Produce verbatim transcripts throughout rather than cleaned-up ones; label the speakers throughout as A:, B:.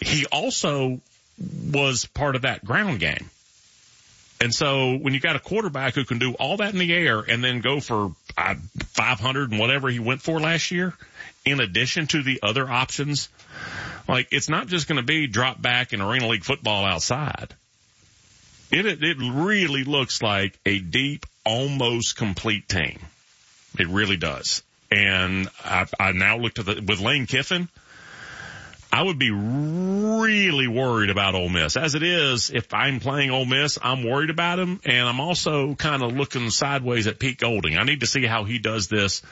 A: he also was part of that ground game. And so when you got a quarterback who can do all that in the air and then go for uh, five hundred and whatever he went for last year, in addition to the other options, like it's not just going to be drop back in Arena League football outside. It, it really looks like a deep, almost complete team. It really does. And I, I now look to the, with Lane Kiffin, I would be really worried about Ole Miss. As it is, if I'm playing Ole Miss, I'm worried about him, and I'm also kind of looking sideways at Pete Golding. I need to see how he does this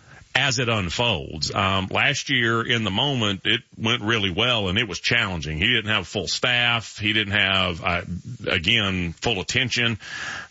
A: as it unfolds. Um, last year in the moment, it went really well and it was challenging. He didn't have full staff. He didn't have, uh, again, full attention.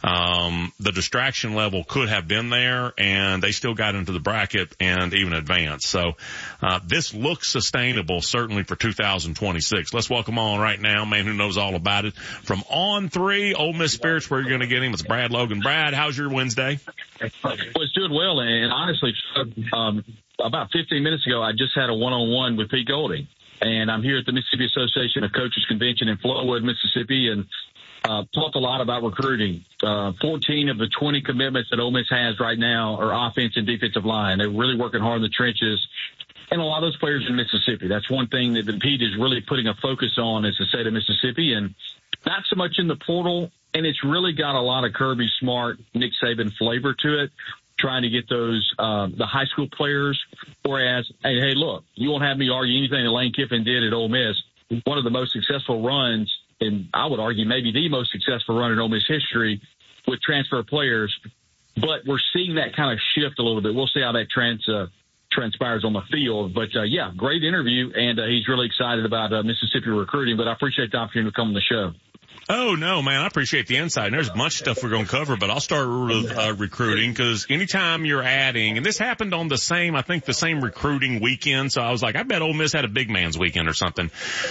A: Um, the distraction level could have been there and they still got into the bracket and even advanced. So, uh, this looks sustainable certainly for two thousand twenty-six. Let's welcome on right now, man who knows all about it. From On three, Ole Miss Spirits, where you're going to get him. It's Brad Logan. Brad, how's your Wednesday?
B: Well, it's doing well, and honestly, um, about fifteen minutes ago, I just had a one-on-one with Pete Golding, and I'm here at the Mississippi Association of Coaches Convention in Flowood, Mississippi, and uh, talked a lot about recruiting. Uh, fourteen of the twenty commitments that Ole Miss has right now are offense and defensive line. They're really working hard in the trenches, and a lot of those players in Mississippi. That's one thing that Pete is really putting a focus on is the state of Mississippi, and not so much in the portal. And it's really got a lot of Kirby Smart, Nick Saban flavor to it, trying to get those, uh, the high school players. Whereas, hey, hey, look, you won't have me argue anything that Lane Kiffin did at Ole Miss. One of the most successful runs, and I would argue maybe the most successful run in Ole Miss history with transfer players. But we're seeing that kind of shift a little bit. We'll see how that trans, uh, transpires on the field. But, uh, yeah, great interview, and uh, he's really excited about uh, Mississippi recruiting. But I appreciate the opportunity to come on the show.
A: Oh, no, man, I appreciate the insight. And there's much stuff we're going to cover, but I'll start with uh, recruiting because anytime you're adding, and this happened on the same, I think the same recruiting weekend. So I was like, I bet Ole Miss had a big man's weekend or something.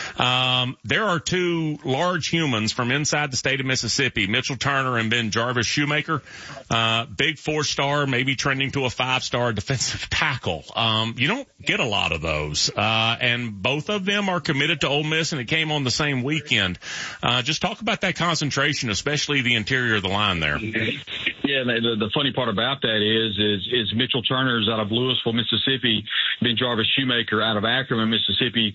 A: Um, there are two large humans from inside the state of Mississippi, Mitchell Turner and Ben Jarvis Shoemaker, uh, big four star, maybe trending to a five star defensive tackle. Um, you don't get a lot of those. Uh, and both of them are committed to Ole Miss and it came on the same weekend. Uh, just talk about that concentration, especially the interior of the line there.
B: Yeah, the, the funny part about that is, is, is Mitchell Turner's out of Louisville, Mississippi, Ben Jarvis Shoemaker out of Ackerman, Mississippi.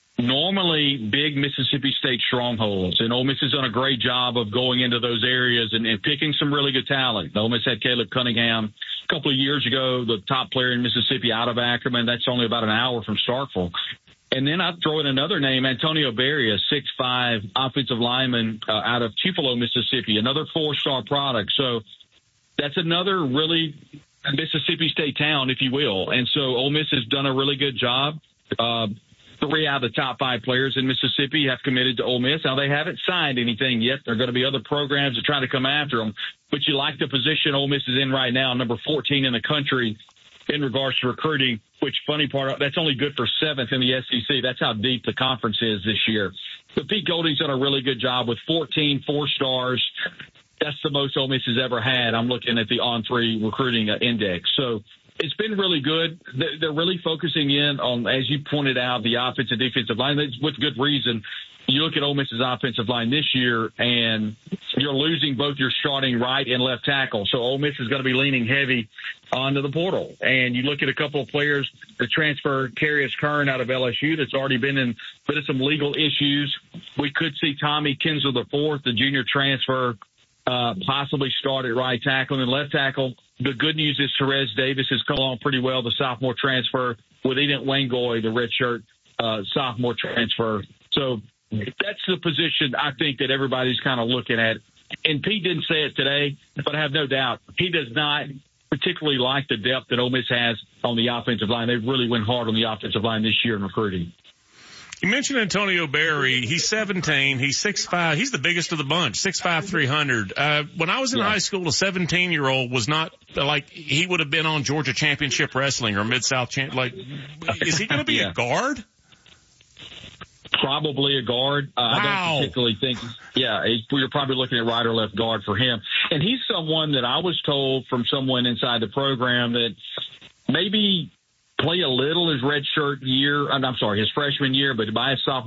B: Normally big Mississippi State strongholds, and Ole Miss has done a great job of going into those areas and, and picking some really good talent. Ole Miss had Caleb Cunningham a couple of years ago, the top player in Mississippi out of Ackerman. That's only about an hour from Starkville. And then I'd throw in another name, Antonio Berry, a six five offensive lineman uh, out of Tupelo, Mississippi, another four-star product. So that's another really Mississippi State town, if you will. And so Ole Miss has done a really good job. Uh, three out of the top five players in Mississippi have committed to Ole Miss. Now, they haven't signed anything yet. There are going to be other programs that try to come after them. But you like the position Ole Miss is in right now, number fourteen in the country in regards to recruiting, which funny part, that's only good for seventh in the S E C. That's how deep the conference is this year. But Pete Golding's done a really good job with fourteen four stars. That's the most Ole Miss has ever had. I'm looking at the On three recruiting uh, index. So it's been really good. They're really focusing in on, as you pointed out, the offensive defensive line. That's with good reason. You look at Ole Miss's offensive line this year, and you're losing both your starting right and left tackle. So Ole Miss is going to be leaning heavy onto the portal. And you look at a couple of players, the transfer, Carius Kern out of L S U, that's already been in bit of some legal issues. We could see Tommy Kinsler the fourth, the junior transfer, uh, possibly start at right tackle and left tackle. The good news is Therese Davis has come along pretty well, the sophomore transfer, with Edith Wangoy, the redshirt uh, sophomore transfer. So that's the position I think that everybody's kind of looking at. And Pete didn't say it today, but I have no doubt he does not particularly like the depth that Ole Miss has on the offensive line. They really went hard on the offensive line this year in recruiting.
A: You mentioned Antonio Berry. He's seventeen. He's six five. He's the biggest of the bunch, six five, three hundred. Uh, when I was in yeah. high school, a seventeen-year-old was not like he would have been on Georgia Championship Wrestling or Mid-South Champ. Like, is he going to be yeah. a guard?
B: Probably a guard. Uh,
A: wow.
B: I don't particularly think, yeah, we're probably looking at right or left guard for him. And he's someone that I was told from someone inside the program that maybe play a little his redshirt year, I'm sorry, his freshman year, but by his sophomore